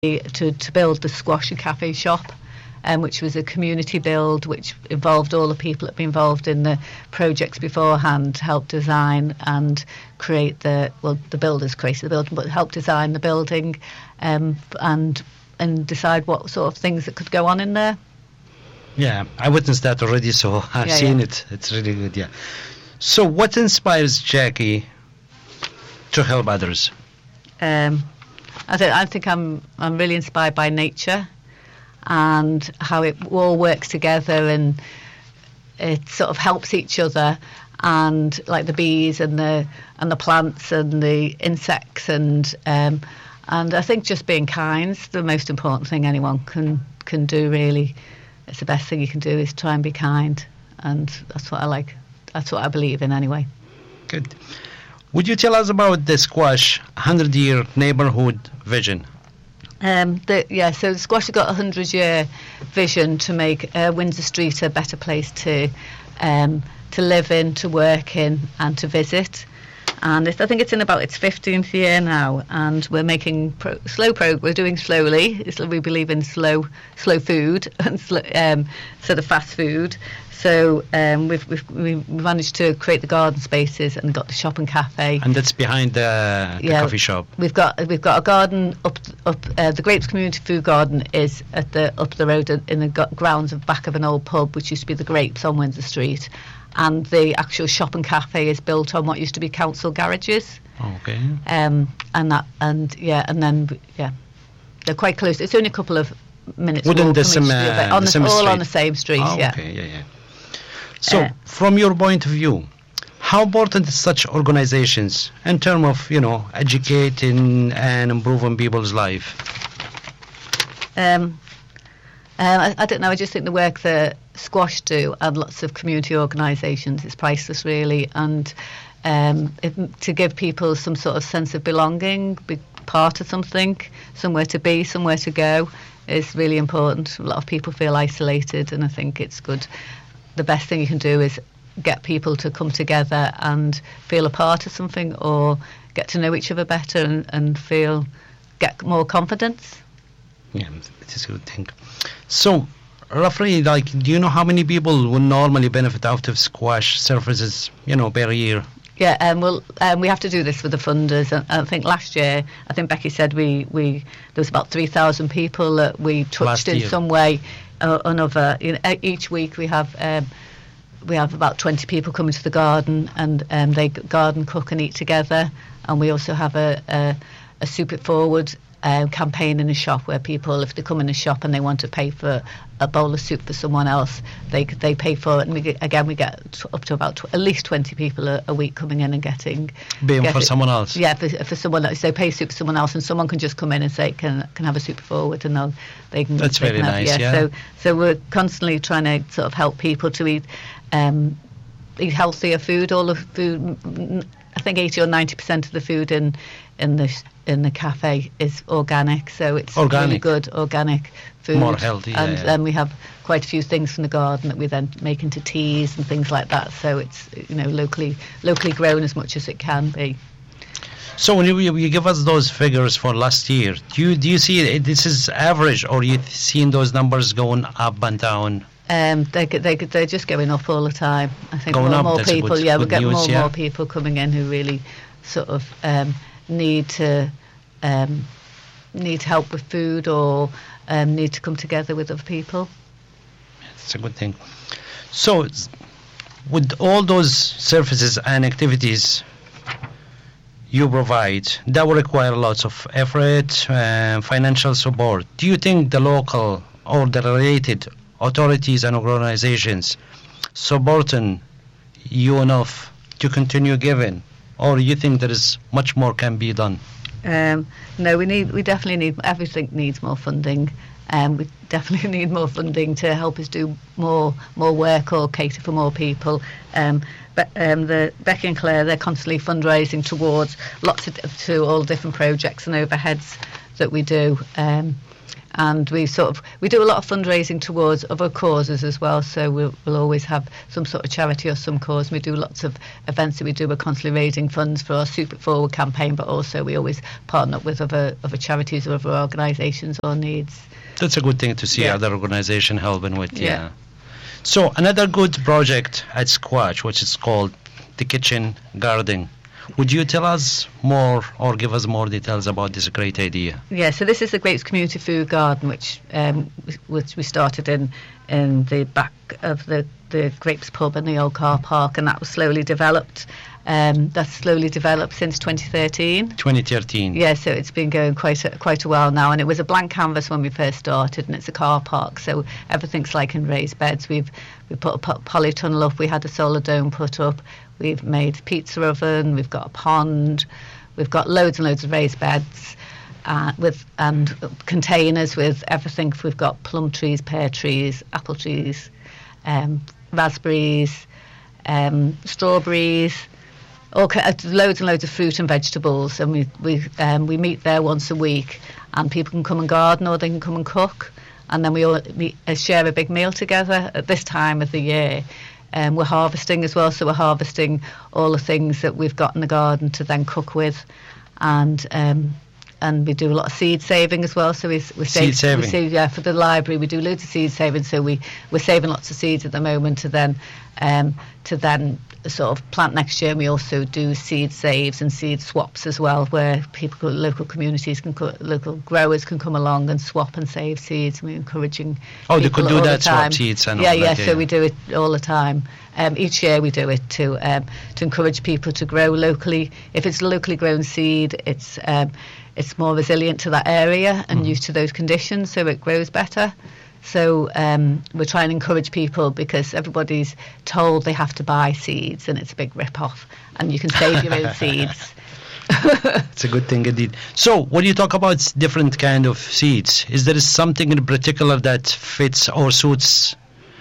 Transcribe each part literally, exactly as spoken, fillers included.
to, to build the Squash and Cafe shop, um, which was a community build which involved all the people that have been involved in the projects beforehand, helped design and create the, well, the builders created the building, but helped design the building um, and and decide what sort of things that could go on in there. Yeah, I witnessed that already, so I've Yeah, seen yeah. it. It's really good, yeah. So what inspires Jackie to help others? Um, I, don't, I think I'm I'm really inspired by nature and how it all works together, and it sort of helps each other, and like the bees and the and the plants and the insects, and um, and I think just being kind's the most important thing anyone can can do. Really, it's the best thing you can do is try and be kind, and that's what I like. That's what I believe in anyway. Good. Would you tell us about the Squash one hundred year neighborhood vision? Um, the, yeah, so Squash has got a hundred-year vision to make uh, Windsor Street a better place to um, to live in, to work in, and to visit. And it's, I think it's in about its fifteenth year now, and we're making pro- slow progress. We're doing slowly. It's, we believe in slow, slow food and sl- um, sort of fast food. So um, we've, we've we've managed to create the garden spaces and got the shop and cafe. And that's behind the, the Yeah, coffee shop. We've got we've got a garden up up uh, the Grapes Community Food Garden is at the up the road in the go- grounds of back of an old pub which used to be the Grapes on Windsor Street, and the actual shop and cafe is built on what used to be council garages. Okay. Um, and that and yeah, and then yeah, they're quite close. It's only a couple of minutes Within walk the from each same, other, uh, on the the, same all street. on the same street. Oh, yeah. okay, yeah, yeah. So, Uh, from your point of view, how important is such organizations in terms of, you know, educating and improving people's life? Um, um, I, I don't know. I just think the work that Squash do and lots of community organisations is priceless, really. And um, if, to give people some sort of sense of belonging, be part of something, somewhere to be, somewhere to go, is really important. A lot of people feel isolated, and I think it's good. The best thing you can do is get people to come together and feel a part of something, or get to know each other better and, and feel get more confidence. Yeah, it is a good thing. So, roughly, like, do you know how many people would normally benefit out of Squash services, you know, per year? Yeah, um, well, um, we have to do this with the funders. And I think last year, I think Becky said we, we there was about three thousand people that we touched Last in year. some way or another. You know, e- each week we have um, we have about twenty people coming to the garden, and um, they g- garden, cook and eat together. And we also have a, a, a Soup It Forward uh, campaign in the shop, where people, if they come in the shop and they want to pay for a bowl of soup for someone else, they they pay for it. And we get, again, we get t- up to about tw- at least twenty people a, a week coming in and getting Being get for it- someone else? Yeah, for, for someone else. They pay soup for someone else, and someone can just come in and say, can can have a Soup It Forward, and they'll they can. That's they very can have, nice, yeah. So so we're constantly trying to sort of help people to eat um, eat healthier food. All the food, m- m- I think eighty or ninety percent of the food in in the in the cafe is organic, so it's really Organic. good organic food. More healthy, yeah, and yeah. then we have quite a few things from the garden that we then make into teas and things like that. So it's, you know, locally locally grown as much as it can be. So when you, you you give us those figures for last year, do you do you see it, this is average, or you seeing those numbers going up and down? Um, they they they're just going up all the time. I think Going more up, and more that's a people. good- yeah, we good get news, more and yeah. more people coming in who really sort of um, need to um, need help with food, or um, need to come together with other people. It's a good thing. So, s- with all those services and activities you provide, that will require lots of effort and financial support. Do you think the local or the related authorities and organizations supporting you enough to continue giving, or you think there is much more can be done? Um, no, we need we definitely need everything needs more funding. Um, we definitely need more funding to help us do more more work or cater for more people. Um, but um, the Becky and Claire, they're constantly fundraising towards lots of to all different projects and overheads that we do. Um, and we sort of we do a lot of fundraising towards other causes as well, so we'll, we'll always have some sort of charity or some cause. We do lots of events that we do. We're constantly raising funds for our Soup It Forward campaign, but also we always partner up with other other charities or other organisations or needs. That's a good thing to see Yeah. other organisation helping with. Yeah. Yeah. So another good project at Squash, which is called the Kitchen Garden. Would you tell us more or give us more details about this great idea? Yeah, so this is the Grapes Community Food Garden, which um, which we started in in the back of the, the Grapes pub in the old car park, and that was slowly developed. Um, that's slowly developed since twenty thirteen. twenty thirteen. Yeah, so it's been going quite a, quite a while now, and it was a blank canvas when we first started, and it's a car park, so everything's like in raised beds. We've we put a po- polytunnel up, we had a solar dome put up, we've made a pizza oven, we've got a pond, we've got loads and loads of raised beds, uh, with and containers with everything. We've got plum trees, pear trees, apple trees, um, raspberries, um, strawberries. All ki- uh, loads and loads of fruit and vegetables, and we we um, we meet there once a week, and people can come and garden or they can come and cook, and then we all meet, uh, share a big meal together at this time of the year. Um, we're harvesting as well, so we're harvesting all the things that we've got in the garden to then cook with, and um, and we do a lot of seed saving as well. So we we save, Seed saving. we save yeah for the library. We do loads of seed saving, so we we're saving lots of seeds at the moment to then um, to then. sort of plant next year. And we also do seed saves and seed swaps as well, where people, local communities can, co- local growers can come along and swap and save seeds. And we're encouraging. Oh, they people could do all that, the swap time. seeds and yeah, all yeah. that, So yeah. we do it all the time. Um, each year we do it to um, to encourage people to grow locally. If it's a locally grown seed, it's um, it's more resilient to that area and Mhm. used to those conditions, so it grows better. So um, we're trying to encourage people, because everybody's told they have to buy seeds, and it's a big rip-off, and you can save your own seeds. It's a good thing indeed. So when you talk about s- different kind of seeds, is there something in particular that fits or suits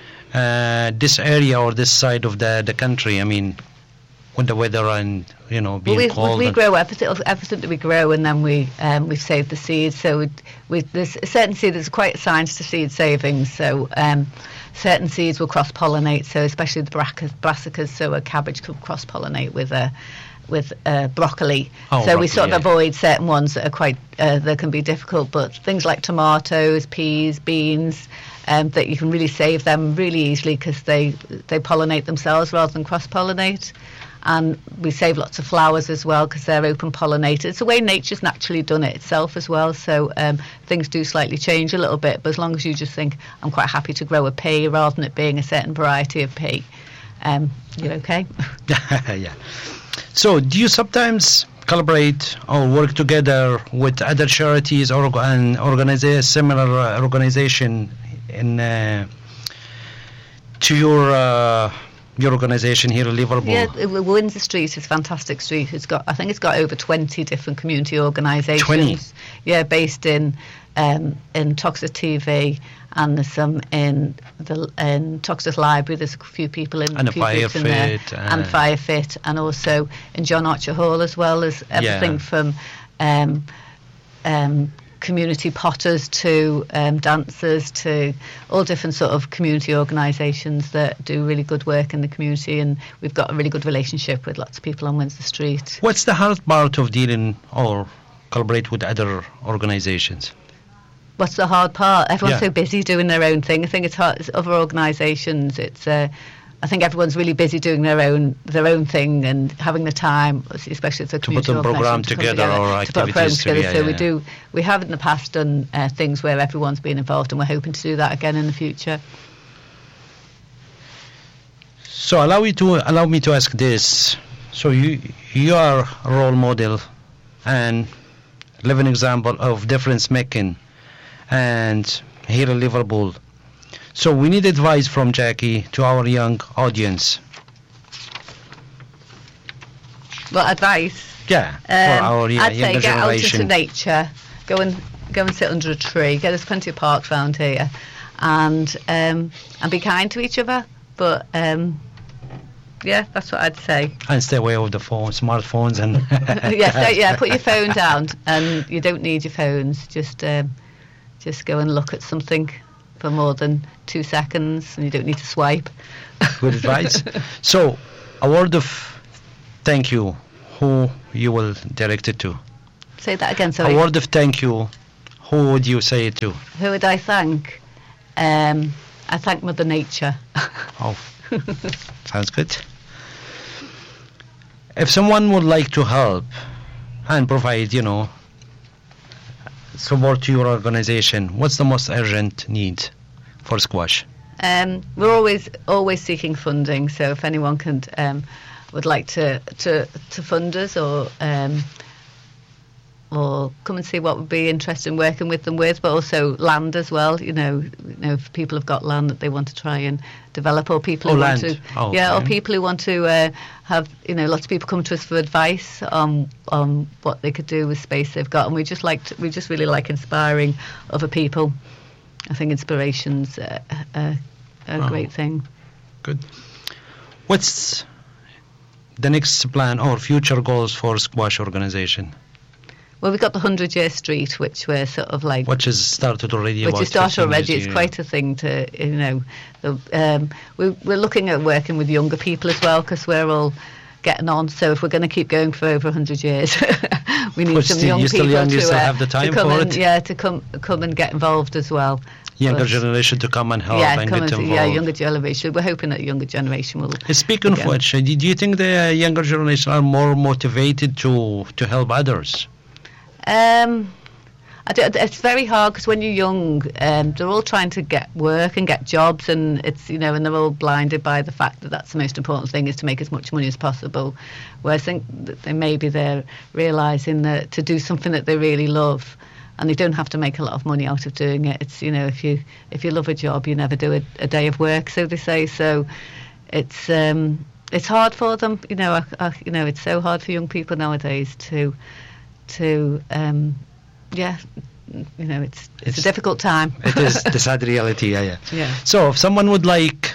uh, this area or this side of the, the country? I mean, with the weather and, you know, being Well, we, cold. we and- grow everything, everything that we grow, and then we um, we've saved the seeds. So we, we, there's certain seeds. There's quite a science to seed saving. So um, certain seeds will cross pollinate. So especially the brassicas, brassicas. So a cabbage could cross pollinate with a with uh, broccoli. Oh, so broccoli, we sort of yeah. avoid certain ones that are quite uh, that can be difficult. But things like tomatoes, peas, beans. Um, that you can really save them really easily, because they they pollinate themselves rather than cross pollinate. And we save lots of flowers as well, because they're open pollinated. It's the way nature's naturally done it itself as well. So um, things do slightly change a little bit, but as long as you just think, I'm quite happy to grow a pea rather than it being a certain variety of pea, um, you're okay. Yeah. So do you sometimes collaborate or work together with other charities or org- and organize similar uh, organization in uh, to your uh, your organization here in Liverpool? Yeah, uh, Windsor Street is a fantastic street. It's got, I think it's got over twenty different community organisations. twenty? Yeah, based in um, in Toxteth T V, and there's some in the in Toxteth Library. There's a few people in And a a few groups in there, Firefit, uh, and Firefit, and also in John Archer Hall as well. There's everything Yeah. from um, um, community potters to um, dancers to all different sort of community organisations that do really good work in the community, and we've got a really good relationship with lots of people on Windsor Street. What's the hard part of dealing or collaborate with other organizations? What's the hard part? Everyone's Yeah. so busy doing their own thing. I think it's hard. It's other organisations. It's uh, I think everyone's really busy doing their own their own thing and having the time, especially as a To community put a program organisation, to come together or to put a program activities together. together, So we yeah. do. We have in the past done uh, things where everyone's been involved, and we're hoping to do that again in the future. So allow me to allow me to ask this. So you you are a role model and living example of difference making, and here in Liverpool. So we need advice from Jackie to our young audience. Well, advice. Yeah, for Um, our yeah, I'd say younger get out into generation. nature. Go and go and sit under a tree. Get There's plenty of parks around here, and um, and be kind to each other. But um, yeah, that's what I'd say. And stay away with the phone, smartphones, and Yes, yeah, yeah. Put your phone down, and you don't need your phones. Just, um, just go and look at something for more than two seconds, and you don't need to swipe. Good advice. So, a word of thank you. Who you will direct it to? Say that again. Sorry. A word of thank you. Who would you say it to? Who would I thank? Um, I thank Mother Nature. Oh, sounds good. If someone would like to help and provide, you know, support to your organization, what's the most urgent need for Squash? Um, we're always always seeking funding. So if anyone can um, would like to, to to fund us or um, or come and see what would be interested in working with them with, but also land as well. You know, you know, if people have got land that they want to try and develop, or people Oh, who land. want to, Oh, yeah, or okay. people who want to uh, have, you know, lots of people come to us for advice on on what they could do with space they've got, and we just like to, we just really like inspiring other people. I think inspiration's a, a, a Oh. great thing. Good. What's the next plan or future goals for Squash organization? Well, we've got the hundred year street, which we're sort of like, Which has started already? which about has started fifteen already. years It's ago. quite a thing to, you know. The, um, we, we're looking at working with younger people as well, because we're all getting on. So if we're going to keep going for over one hundred years, we need But some still- young you're still people young, to, you still uh, have the time to come for and, it. yeah, to come come and get involved as well. Younger But- generation to come and help yeah, and come get and, involved. yeah, younger generation. We're hoping that the younger generation will. Uh, Speaking of again. which, uh, do you think the younger generation are more motivated to to help others? Um, I do, it's very hard because when you're young, um, they're all trying to get work and get jobs, and it's, you know, and they're all blinded by the fact that that's the most important thing, is to make as much money as possible. Whereas I think that they maybe they're realising that to do something that they really love, and they don't have to make a lot of money out of doing it. It's, you know, if you if you love a job, you never do a, a day of work, so they say. So it's um, it's hard for them, you know. I, I, you know, it's so hard for young people nowadays to to um, yeah, you know, it's, it's It's- a difficult time. It is the sad reality, yeah, yeah. Yeah. So if someone would like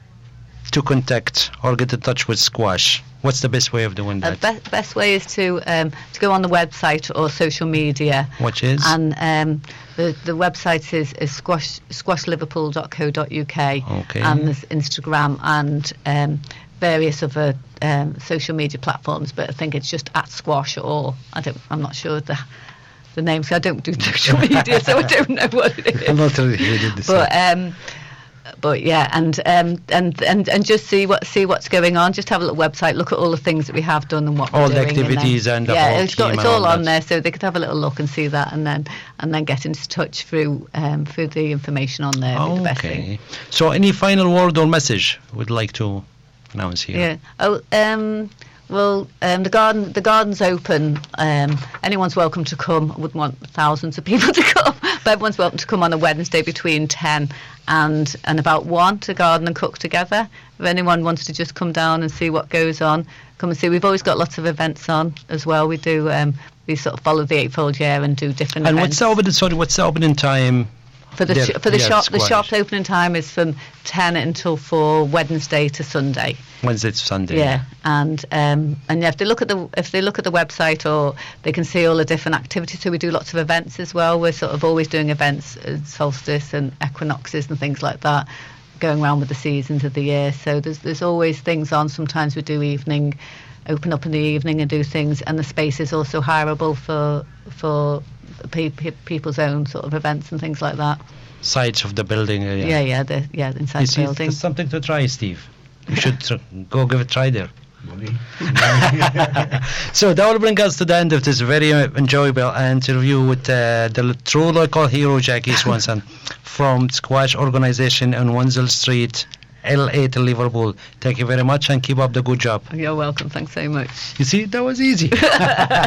to contact or get in touch with Squash, what's the best way of doing The that? be- best way is to um, to go on the website or social media, Which is? and um, the the website is, is squash squash liverpool dot co dot uk, Okay. and there's Instagram and um, various other um, social media platforms. But I think it's just at Squash, or I don't. I'm not sure the the names. I don't do social media, so I don't know what it is. I'm not really who did this. But um, but yeah, and um, and and and just see what see what's going on. Just have a little website, look at all the things that we have done and what All we're the doing, and then- activities and the yeah, whole it's got team it's and all all on that. there, so they could have a little look and see that, and then and then get into touch through um, through the information on there. would be the best thing. Okay. So any final word or message would like to announce here? Yeah. Oh, um, well, um, the garden the garden's open. Um, anyone's welcome to come. I wouldn't want thousands of people to come, but everyone's welcome to come on a Wednesday between ten and and about one to garden and cook together. If anyone wants to just come down and see what goes on, come and see. We've always got lots of events on as well. We do. Um, we sort of follow the eightfold year and do different And events. what's the opening? Sorry, what's the opening time? For the There- sh- for the yeah, shop, the Squash. shop's opening time is from ten until four, Wednesday to Sunday. Wednesday to Sunday. Yeah, and um, and yeah, if they look at the if they look at the website, or they can see all the different activities. So we do lots of events as well. We're sort of always doing events, uh, solstice and equinoxes and things like that, going around with the seasons of the year. So there's there's always things on. Sometimes we do evening, open up in the evening and do things, and the space is also hireable for for pe- pe- people's own sort of events and things like that. Sides of the building. uh, Yeah, yeah, the yeah inside You the see, building. it's something to try, Steve. You should tr- go give it a try there. So that will bring us to the end of this very uh, enjoyable interview with uh, the true local hero, Jackie Swanson, from Squash Organization on Wenzel Street, L eight in Liverpool. Thank you very much and keep up the good job. You're welcome. Thanks so much. You see, that was easy.